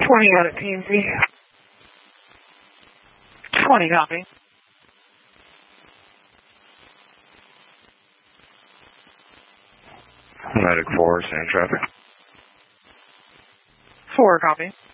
20 out at PNC. 20 copy. Medic 4, same traffic. 4 copy.